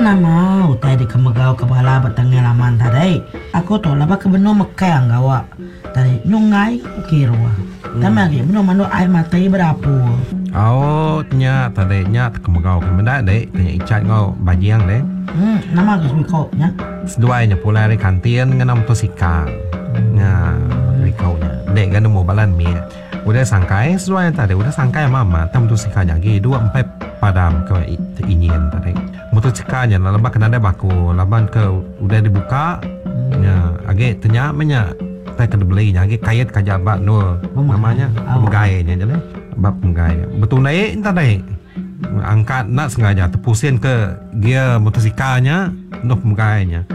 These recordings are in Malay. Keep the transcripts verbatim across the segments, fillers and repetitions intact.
nama utai di kemegau kepala batangnya laman tadi. Aku tu laba ke beno mekang gawa. Tadi nyungai ukiro. Tapi lagi beno mano ai matai berapa. Oh, nya tadi nya kemegau kemenda deh. Tanya icat ngau bajiang deh. Hmm, nama ke suiko nya. Seduai nya pula di kantin nganam tosika. Nya rikau nya. Dek kan mau balan mie. Udah sangkai sesuai tadi udah sangkai mama tam tu sikanya lagi dua empat padam ke ingin tadi motosikanya laban kena ada baku laban ke udah dibuka nya agak tanya menya tak kena belinya agak kayat kajabat no namanya penggainya jadi bab penggainya betul naik tadi angkat nak sengaja tepusin ke gear motosikalnya nok penggainya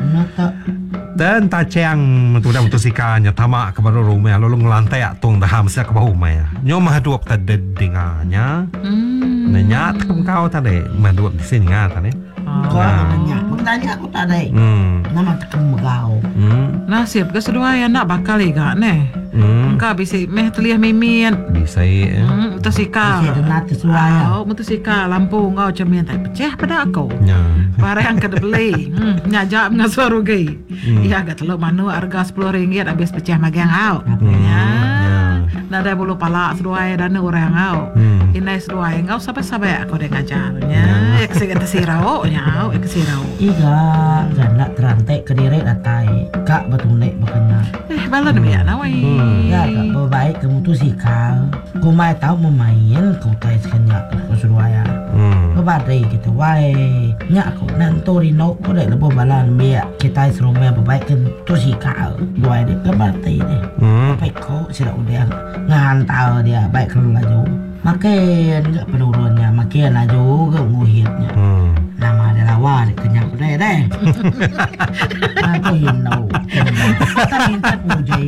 dan taceng mentudah motosikalnya tamak ke baru rumah lalu ngelantai tung dah mesti ke bawah rumah nyom hadup tadi dengarnya nanya kau tadi hadup di sini ngah tadi kau nanya bertanya aku tadi nama tekem kau nasib ke sedua anak bakal lega neh engkau bisa meh teliah mimin bisa ya motosika bisa dengar sesuai oh motosika lampu kau cermin tak pecah pada aku ya barang kada beli nyajak ngasuaru gay iya agak telur manu harga sepuluh ringgit habis pecah magang kau ya nada bulu pala seduai dan orang kau inai seduai kau sampai-sampai aku dah ngajarnya ek segala sirau nya ek sirau iga ganda terantai ke diri datai kak betul nek makanya eh balan biar nawai ya kak baik kamu tu sikal kau mai tahu memain kau tai sekenya kau seduai kau badai kita wai nyak kau nantori no kau dah lebih balan biar kita seru biar baik kan tu sikal dua dek kau badai deh baik kau sudah udah ngantar dia baik kalau laju makin enggak penurunnya makin laju ke nguhitnya nama adalah warik kenyang deh deh aku hindau kita minta puji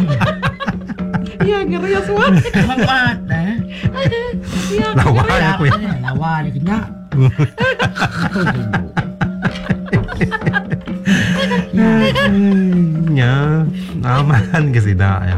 iya ngeri ya semua selamat deh lawa aku ya lawa di kenyang aku hindau ya aman ke sida ya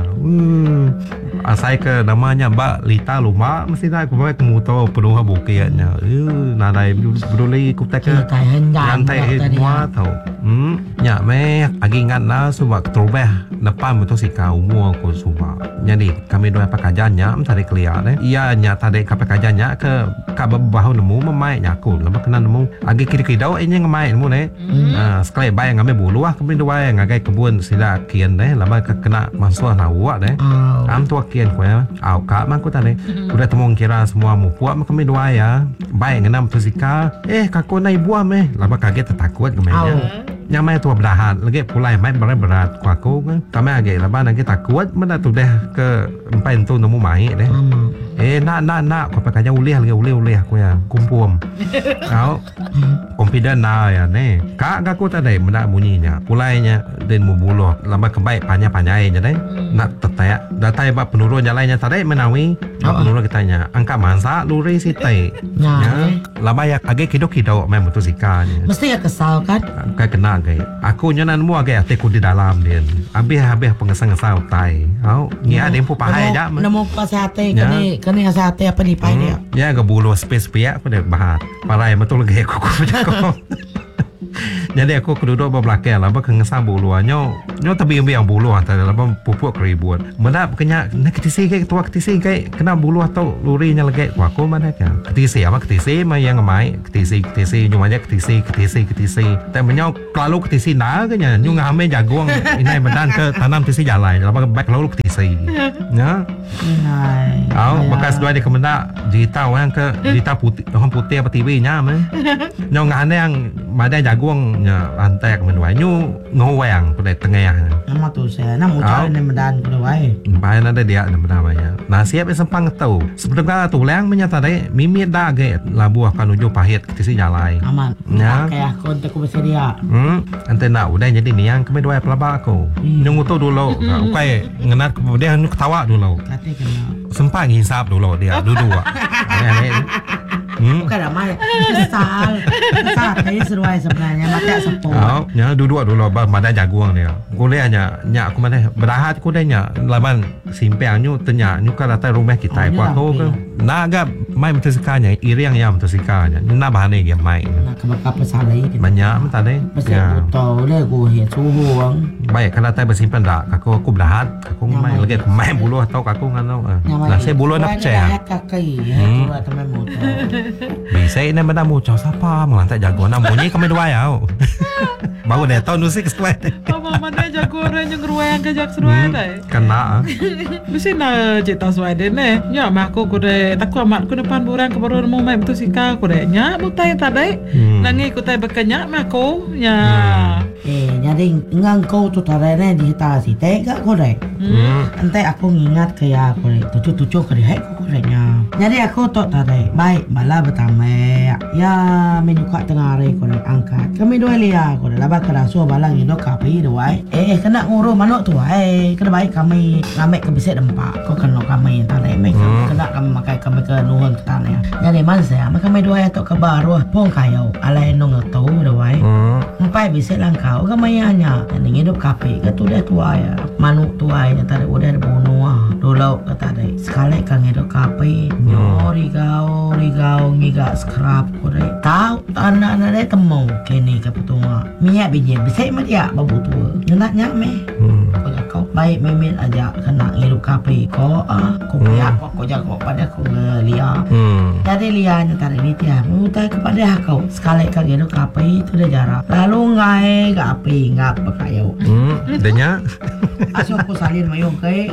asai ke namanya Mbak Lita Luma mesti dah aku bawa ke motor penuh bukitnya eh nadai berduli ku tak ke lantai semua tahu hmm nya meh agi ingat lah sebab terubah depan motosikal umur aku sebab jadi kami dua pekerjaannya tadi kelia deh iya nya tadi ke pekerjaannya ke ke bahu nemu memaiknya aku lepas kena nemu agi kiri-kiri dau ini ngemaik nemu deh ah sekali bayang kami bulu ah kami dua yang ngagai kebun sila kian deh lepas kena masuk lawak deh am tua kian ko ya au ka man ko tadi udah temu kira semua mu puak kami dua ya baik ngenam motosikal eh kako nai buah meh lepas kaget takut kemenya yang mai tua berahat lagi pulai mai berat berat ku aku kan kami agak lepas lagi takut mana tu deh ke empat tu nemu mai deh eh nak nak nak ku pakai jauh leh lagi uleh uleh aku ya kumpul kau confident nah ya ne kak aku tadi mana bunyinya pulainya dan mu buluh lama kebaik panjang panjangnya deh nak tetek datai bab penurun jalannya tadi menawi penurun kitanya angka mansa luri sitai ya lama ya agak kidok-kidok main motosikalnya mesti ya kesal kan kayak kena gay aku nyanan mu agak atiku di dalam dia habis-habis pengesang-ngesang tai au ngi ada yang pahai aja nemu pasate kene kene asate apa di pai dia ya ke bulu space pia aku dah bahat parai betul gay aku aku jadi aku keduduk berbelakang lah bak ngesang buluannya nyo tapi yang bulu antara lah pupuk keribuan mana kenya nak ketisi kayak tua ketisi kayak kena bulu atau lurinya lagi aku mana kan ketisi apa ketisi mah yang ngemai ketisi ketisi nyumanya ketisi ketisi ketisi tapi nyo kalau ketisi nah kenya nyu ngame jagung ini medan ke tanam ketisi jalan lah baik lalu ketisi ya au bekas dua di kemenda jita orang ke jita putih orang putih apa T V nya mah nyo ngane yang ada jagung nya lantai kemenua nyu ngoweng pada tengah nama tu saya nama ucap ni medan kedua bahan ada dia nama namanya nasib sempang tahu sebenarnya tu lang menyata deh mimit dah ge labuah kanuju pahit ketisi nyalai aman ya kayak aku untuk bersedia hmm ante nak udah jadi ni yang kedua pelabak aku nyung tu dulu ukai ngenat kemudian ketawa dulu kata kena sempat ngisap dulu dia duduk Hmm. Bukan ramai Kesal Kesal Tadi seruai sebenarnya Mata sepuluh oh, ya duduk dulu Mana jagung dia Kuliahnya Nyak aku mana Berahat ku dia nyak Laban Simpiang nyu Tenyak nyu kan datang rumah kita Aku aku ke nak agak mai motosikanya iri yang ya motosikanya nak bahan ni yang mai nak kebakar pesalai banyak mentah deh ya tahu le aku hiat suhuang baik kalau tak bersimpan dak aku aku belahat aku mai lagi aku mai bulu atau aku ngano lah saya bulu nak percaya kaki ya tu teman motor bisa ini benda mu cau siapa melantai jago namunnya kami dua ya baru deh tahun nusi kesetuai apa mana jago orang yang ruang ke jak seruai deh kena mesti na cerita sesuai deh ne nya mak aku kude takut amat ku depan burang ke baru mau main motosikal kude nya mutai tadi nangi ku tai bekenya mak aku nya eh jadi ngang kau tu tadi ne di tas ite gak kude ante aku ngingat kayak kude tucu-tucu kude hai kude nya jadi aku tu tadi baik malah pertama ya menyuka tengah hari kude angkat kami dua lihat kude laba kerasuh balang ini kapi dua eh kena nguru manuk tu eh kena baik kami ngambil ke bisik dempak kau kena kami tadi mereka kena kami makai kami ke nuhun ke tanah jadi mana saya kami dua itu ke baru pun kayu alai nung tahu dua empat bisik langkau kami hanya yang hidup kapi ke tu dia tua ya manuk tua ya tadi udah dibunuh dulu ke tadi sekali kang hidup kapi nyori kau rigau ngiga scrap kude tahu tanah ada temu kini ke petunga minyak biji bisik mat ya babu tua nak nyak me kau baik memin aja kena hidup kapi kau ah kau ya kau kau jago pada kau lia jadi lianya tadi ni tiap mutai kepada kau sekali kang hidup kapi itu dah jarak lalu ngai kapi ngap bakayo hmm denya asal aku salin mayong kai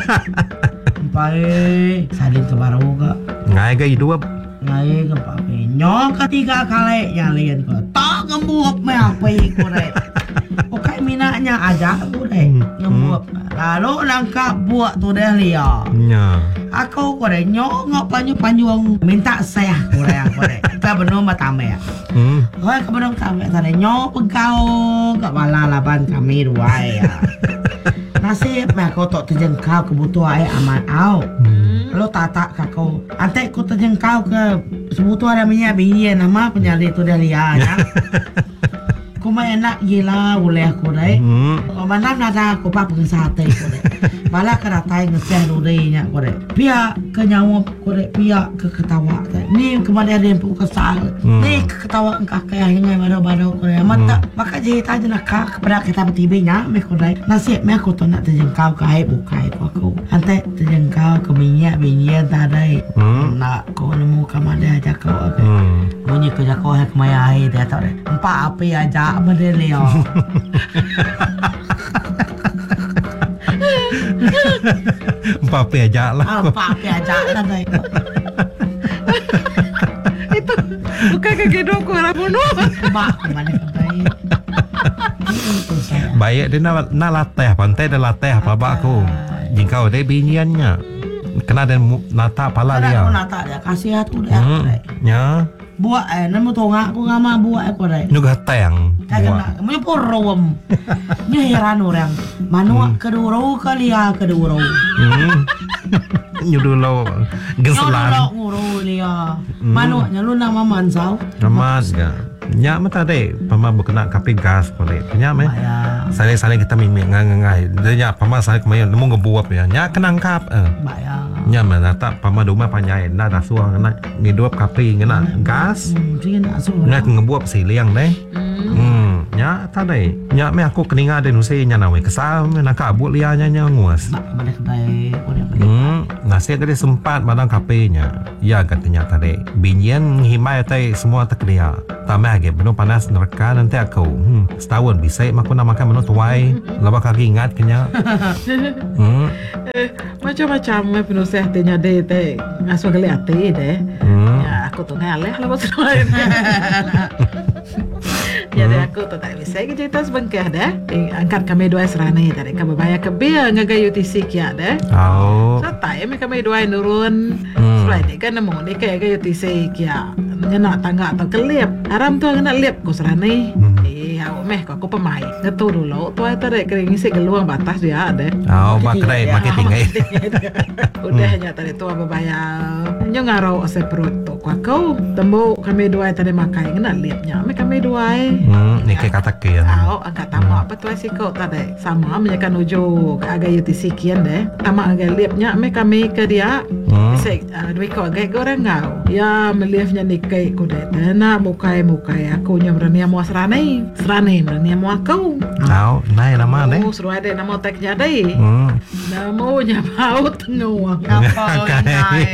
sampai salin ke baru ke ngai ke hidup ngai ke papi nyok ketiga kali yang lain ke tak ngembuap me api ku deh okai minaknya aja ku deh ngembuap lalu nangkap buat tu dah lia nya aku ku deh nyok ngop panju-panjuang minta saya ku deh ku deh ka benar matame ya hmm oi ka benar matame tadi nyok pegau kat bala laban kami dua ya nasib mah kau tak terjangkau kebutuhan air aman au. Hmm. Lo tata kau. Antek kau terjangkau ke sebutuhan ada minyak bini nama penyalin tu dah lihat ya. Kau main enak gila boleh aku deh. Kau mana nada kau pak pengesate kau deh. Malah keratai ngeseh durinya kau deh. Pihak kenyawa kau deh. Pihak ke ketawa deh. Ni kemana ada yang pun kesal. Ni ketawa engkau kayak yang baru-baru kau deh. Mata maka jadi tanya nak kepada kita bertibinya me kau deh. Nasib me aku tu nak terjangkau ke air bukai aku. Antai terjangkau ke minyak minyak tadi. Nak kau nemu kemana aja kau aku. Bunyi kerja kau yang kemana air dia tahu deh. Empat api aja mendelio. Empat api aja lah. Empat api aja lah deh. Itu bukan kegedok orang bunuh. Mak kemana kemana. Baik dia nak nak latih pantai dah latih apa bak aku. Jika ada biniannya kena ada nata pala dia. Kena nata dia kasih hatu dia. Ya. Buat eh nemu tonga aku ngama buat aku deh. Juga tayang. Kena mau porom. Ni heran orang. Manu kedua kali ya kedua. Hmm. Nyudulo geselan. Nyudulo nguru dia. Manu nyalun nama mansau. Ramas ga. Nya mata deh, pama berkena kapi gas boleh. Nya me. Saling-saling kita mimik ngai-ngai. Dia pama saya kemayan nemu ngebuap ya. Nya kenangkap eh. Bayang. Nya mana tak pama duma panjai na dah suang na ngiduap kapi ngena gas. Hmm, sih nak suang. Nya ngebuap siliang deh. Hmm, nya tak deh. Nya me aku keninga de nusi nya nawe kesal me nak abut lianya nya nguas. Nak kemana kedai Hmm, nasi gede sempat madang kapinya. Ya katanya tadi. Binyen himai tai semua terkelia. Tambah lagi penuh panas neraka nanti aku. Hmm, setahun bisa aku nak makan menu tuai. Lepas kaki ingat kenya. Hmm. Macam-macam me penuh sehatnya deh teh. Ngasuh kali hati deh. Ya aku tuh ngaleh lepas tuai. Jadi aku tu tak bisa cerita sebengkah dah. Angkat kami dua serani tadi. Kami banyak kebia ngagayu tisik ya dah. Oh. So tak ya kami dua nurun. Sebelum ni kan nemu ni kayak gayu tisik ya. Nyenak tangga atau kelip. Haram tu kena lip ku serani. Eh ya meh kok aku pemai ngetu dulu tuh itu deh kering isi geluang batas dia ada oh bakre marketing ai udah hanya tadi tuh apa bayar nyo ngaro ose perut tuh kau tembo kami dua tadi makai ngena liapnya me kami dua hmm ni ke kata ke oh agak tamu apa tuh sih kau tadi sama menyakan ujo agak yuti sekian deh sama agak liapnya me kami ke dia se dua kau agak goreng ngau ya melihatnya nikai kudet na mukai mukai aku nya berani mau serane serane berani mau aku oh nai nama deh oh seru ada nama teknya deh hmm namanya mau tenguang Apa nai?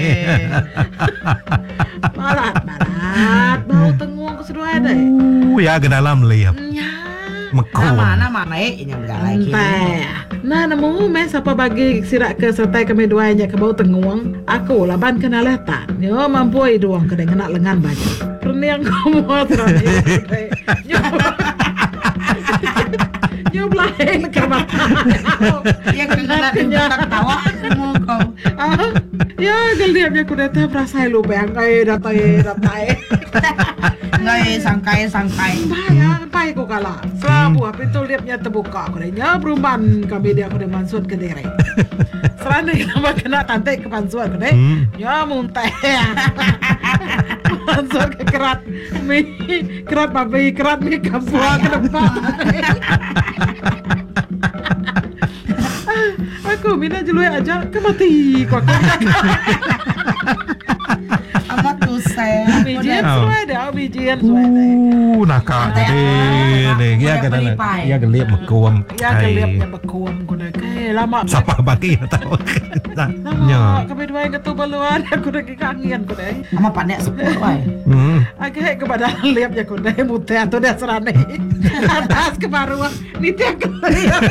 barat barat mau tenguang ke seru ada uh ya ke dalam liap nya mekon Nama nama naik yang enggak lagi. entah nah namu mes apa bagi sirak ke sertai kami duanya ke bau tenguang aku laban kena letan yo mampu ai doang kena kena lengan baju perniang kamu terane yo blaeng ke mata Yang kena kena ketawa mau kau. ya geliatnya ku datang perasaan lu bang kayak datai datai Ngai sangkai sangkai. bayang pai ku kalah selabu apa itu liapnya terbuka aku nya perumahan kami dia aku mansut ke dere serane nama kena tante ke pansuan ke deh ya muntah mansut ke kerat mi kerat babi kerat mi kampua ke depan aku mina jelui aja ke mati ku aku Amat tuh saya. bijian suai dah bijian suai dah uh nakak deh deh ya ke dalam ya ke liap mekon ya keliapnya bekuam ku dah kayak lama siapa bagi tahu lama kami dua yang ketu baluan aku dah kangen ku dah Sama panek sepuluh wae. hmm agak ke badan liapnya ku dah mute atau dah serane atas kebaruan nitia keliap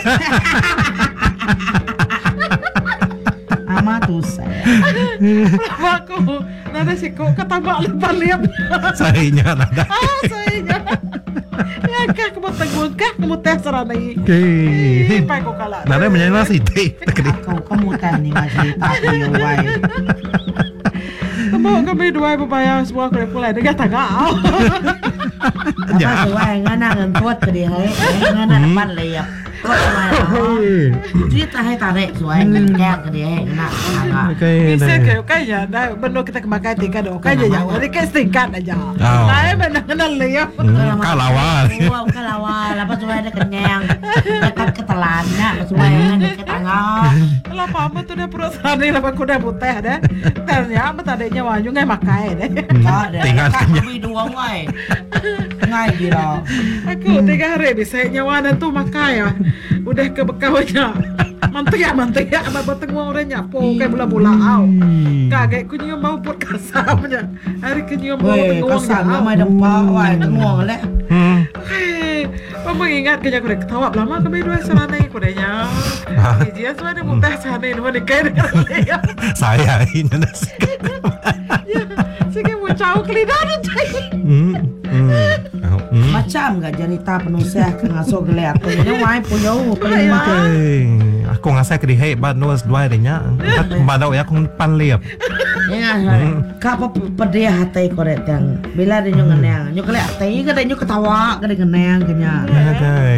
Amat tuh saya. aku nada sih kok ketabak lepas liap sainya nada ah saya ya kah kamu tenggung kah kamu teh serane Okey. pai kok kalah nada menyanyi nasi teh tekedi Kau kamu tani masih tak yo wae. Tembok kami dua berbayar semua kena pulai dengan tagaw. Apa suai ngana ngentuat ke dia hai. Ngana depan liap. Kok suai. Cerita hai tarik suai ngejak ke dia hai ngana agak. okey Bisa ke kaya dah benar kita kemakai tiga do kaya ya. Ini ke singkat aja. Oh. Saya benar kenal liap. kalawal Wow, kalawal. Apa suai ada kenyang. Dekat ke telannya. Suai ngana ke tangga. Kalau pama tu dah perusahaan ni lepas kuda putih dah. Ternyata tadinya wanyu ngai makai deh. Enggak ada. Tinggal kenyang. Kami dua wae. Ngai kira. Aku tiga hari bisa nyawa dan tu makai ya. Udah ke bekawnya. Mantek ya mantek ya. Abang bertemu orangnya. Po kayak bola-bola au. Kaget ku nyium bau put kasamnya. Hari ku nyium bau Weh, tenguang kesan nama dempak wae tenguang lek. hmm Hei, mama ingat kerja aku dah ketawa lama kami dua seranai kudanya. Dia semua ada mutah seranai dua dekai dia. saya ini nasi Ya, sikit mau cau kelidan tu. hmm hmm Macam gak cerita penulisnya ke ngasuh gele aku nya wae punya paling mah. okey aku ngasai ke dihe bat nuas dua denya tak badau ya aku pan liap Ya, ka apa pedih hati korek yang bila dia nyo ngeneng, nyo kelek hati ka nyo ketawa ka ngeneng kenya. okey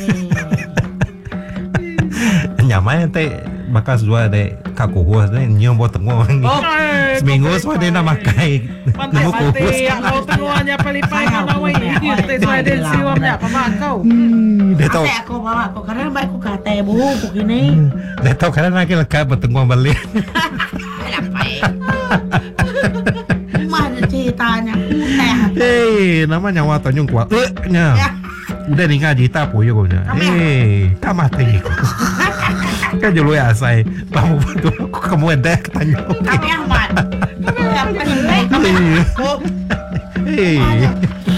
nyamai teh bakas dua de kaku huas de nyium bot tenguang Oh, seminggu sudah dia nak makai nemu kuhus Pantai-pantai yang kau tenguannya pelipai mana wei. Dia suai den siwamnya pemakau. dia tahu Ate aku bawa aku karena baik aku kate bu ku kini. dia tahu kadang lagi lekat bertenguang balik Mah ceritanya teh. eh namanya wata nyung kuat eh nya udah nih ngaji tak puyo kau nya eh kamah teh kan julu ya asai kamu betul kamu ada tanya Kami Ahmad. Kami apa nih? eh eh